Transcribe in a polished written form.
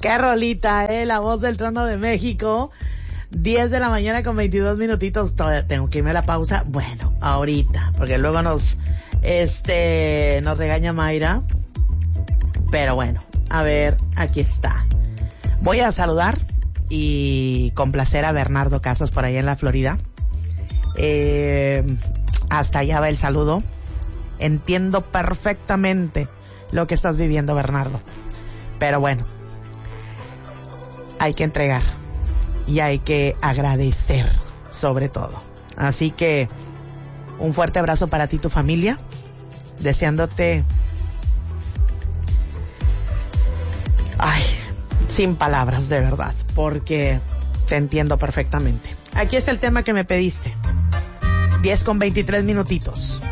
Qué rolita, la voz del Trono de México. 10 de la mañana con 22 minutitos. Todavía tengo que irme a la pausa. Bueno, ahorita, porque luego nos regaña Mayra. Pero bueno, a ver, aquí está. Voy a saludar y complacer a Bernardo Casas por ahí en la Florida. Hasta allá va el saludo. Entiendo perfectamente lo que estás viviendo, Bernardo. Pero bueno, hay que entregar y hay que agradecer sobre todo. Así que un fuerte abrazo para ti y tu familia, deseándote sin palabras, de verdad, porque te entiendo perfectamente. Aquí está el tema que me pediste. 10 con 23 minutitos.